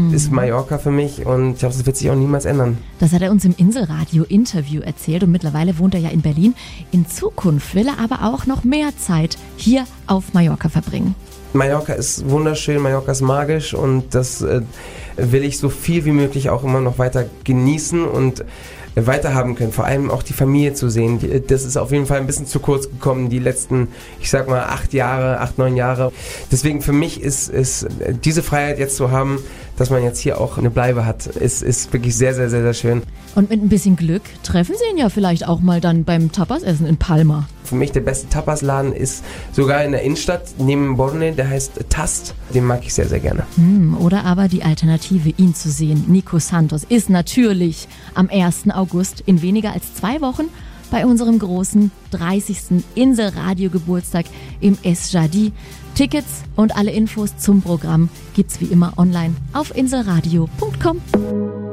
ist Mallorca für mich und ich glaube, das wird sich auch niemals ändern. Das hat er uns im Inselradio-Interview erzählt und mittlerweile wohnt er ja in Berlin. In Zukunft will er aber auch noch mehr Zeit hier auf Mallorca verbringen. Mallorca ist wunderschön, Mallorca ist magisch und das will ich so viel wie möglich auch immer noch weiter genießen und weiterhaben können. Vor allem auch die Familie zu sehen. Das ist auf jeden Fall ein bisschen zu kurz gekommen, die letzten, ich sag mal, 8, 9 Jahre. Deswegen für mich ist diese Freiheit jetzt zu haben, dass man jetzt hier auch eine Bleibe hat, ist wirklich sehr, sehr, sehr, sehr schön. Und mit ein bisschen Glück treffen Sie ihn ja vielleicht auch mal dann beim Tapasessen in Palma. Für mich der beste Tapasladen ist sogar in der Innenstadt neben Borne, der heißt Tast. Den mag ich sehr, sehr gerne. Oder aber die Alternative, ihn zu sehen. Nico Santos ist natürlich am 1. August in weniger als 2 Wochen bei unserem großen 30. Inselradio-Geburtstag im Es Jardí. Tickets und alle Infos zum Programm gibt's wie immer online auf inselradio.com.